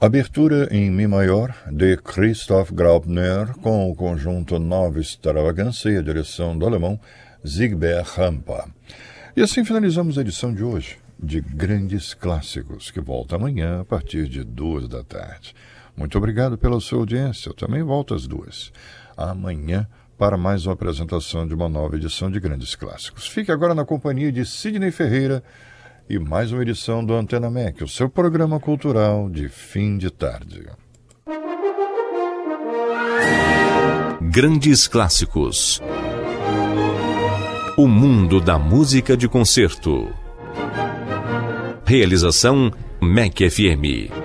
Abertura em Mi maior, de Christoph Graupner, com o conjunto Nova Extravagância e a direção do alemão Siegbert Hampa. E assim finalizamos a edição de hoje, de Grandes Clássicos, que volta amanhã a partir de 14h. Muito obrigado pela sua audiência. Eu também volto às 14h. Amanhã, para mais uma apresentação de uma nova edição de Grandes Clássicos. Fique agora na companhia de Sidney Ferreira e mais uma edição do Antena MEC, o seu programa cultural de fim de tarde. Grandes Clássicos. O mundo da música de concerto. Realização MEC FM.